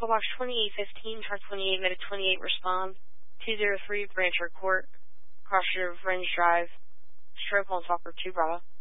Call box 2815, try 28, minute 28, respond. 203 Branchard Court, Cross River Fringe Drive, Stroke on Talker 2 Bravo.